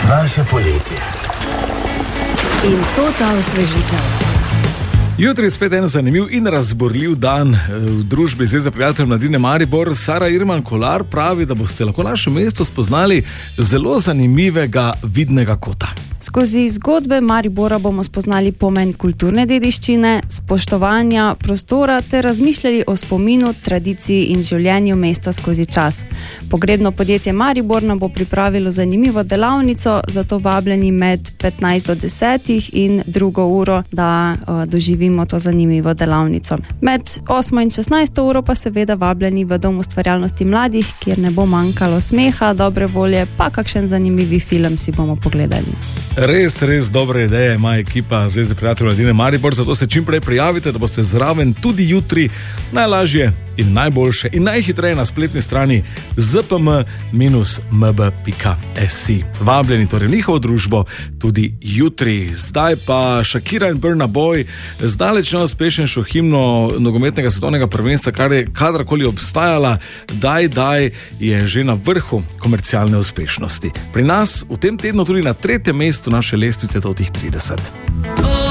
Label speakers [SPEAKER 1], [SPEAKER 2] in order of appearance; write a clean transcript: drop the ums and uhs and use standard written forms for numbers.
[SPEAKER 1] Naše poletje.
[SPEAKER 2] In to ta osvežitev.
[SPEAKER 3] Jutri je spet en zanimiv in razborljiv dan v družbi Zveze prijateljev mladine Maribor. Sara Irman Kolar pravi, da boste lahko naše mesto spoznali zelo zanimivega vidnega kota.
[SPEAKER 2] Skozi zgodbe Maribora bomo spoznali pomen kulturne dediščine, spoštovanja prostora ter razmišljali o spominu, tradiciji in življenju mesta skozi čas. Pogrebno podjetje Maribor nam bo pripravilo zanimivo delavnico, zato vabljeni med 15 do 10 in 2 uro, da doživimo to zanimivo delavnico. Med 8 in 16 uro pa seveda vabljeni v Dom ustvarjalnosti mladih, kjer ne bo manjkalo smeha, dobre volje, pa kakšen zanimivi film si bomo pogledali.
[SPEAKER 3] Res dobre ideje ima ekipa Zveze prijateljev mladine Maribor, zato se čim prej prijavite, da boste zraven tudi jutri. Najlažje in najboljše in najhitreje na spletni strani zpm-mb.si. Vabljeni torej njihovo družbo tudi jutri. Zdaj pa Shakira in Burna Boy, zdaleč najuspešnejšo himno nogometnega svetovnega prvenstva, kar je kadarkoli obstajala, Daj je že na vrhu komercialne uspešnosti. Pri nas v tem tednu tudi na 3. mestu naše lestvice do teh 30.